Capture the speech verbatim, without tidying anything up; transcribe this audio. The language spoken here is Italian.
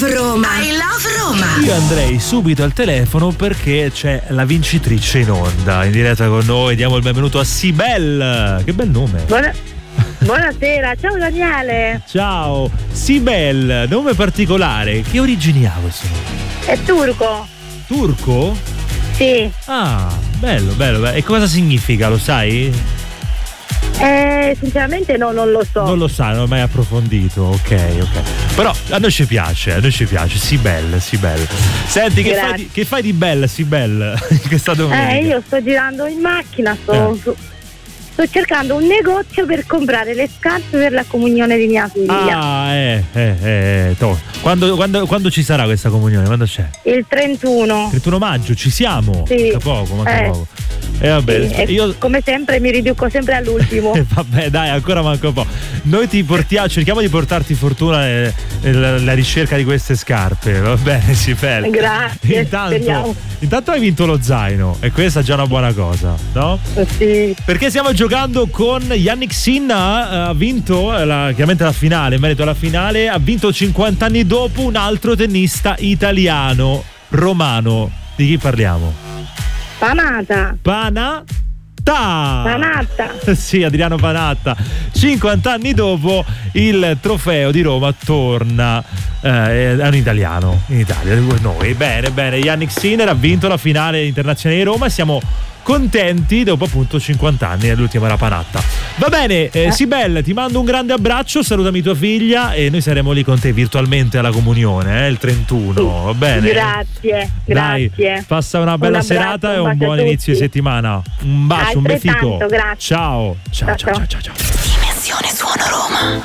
love Roma. I love Roma. Io andrei subito al telefono perché c'è la vincitrice in onda, in diretta con noi. Diamo il benvenuto a Sibel. Che bel nome. Buona... Buonasera, ciao Daniele. Ciao, Sibel, nome particolare. Che origini ha questo nome? È turco. Turco? Sì. Ah, bello, bello, bello. E cosa significa, lo sai? Eh, sinceramente no, non lo so. Non lo sai, non ho mai approfondito, ok, ok. Però a noi ci piace, a noi ci piace, Sibel, Sibel. Senti, che fai, di, che fai di bella, Sibel, in questa domenica? Eh, io sto girando in macchina, sto, eh. sto cercando un negozio per comprare le scarpe per la comunione di mia figlia. Ah, eh, eh, eh, to. Quando, quando, quando ci sarà questa comunione? Quando c'è? Il trentuno. trentuno maggio, ci siamo? Sì. Manca poco, manca eh. poco. E eh, vabbè, sì, io come sempre mi riduco sempre all'ultimo. Vabbè, dai, ancora manca un po'. Noi ti portiamo, cerchiamo di portarti fortuna nella ricerca di queste scarpe. Va bene, Sibel. Grazie. Intanto, intanto hai vinto lo zaino e questa è già una buona cosa, no? Sì. Perché stiamo giocando con Yannick Sinner, ha vinto la, chiaramente la finale, in merito alla finale, ha vinto cinquanta anni dopo un altro tennista italiano, romano. Di chi parliamo? Panatta. Panatta. Panatta. Sì, Adriano Panatta. cinquanta anni dopo il trofeo di Roma torna eh, è un italiano in Italia. Noi, bene, bene. Yannick Sinner ha vinto la finale internazionale di Roma e siamo contenti dopo appunto cinquanta anni, l'ultima era Panatta. Va bene, eh, eh. Sibel, ti mando un grande abbraccio, salutami tua figlia e noi saremo lì con te virtualmente alla comunione, eh, il trentuno, va bene? Grazie, Dai, grazie. passa una bella un abbraccio, serata e un un buon inizio di settimana. Un bacio, un bel fico. Grazie. Ciao, ciao, ciao, ciao, ciao, ciao. Dimensione Suono Roma.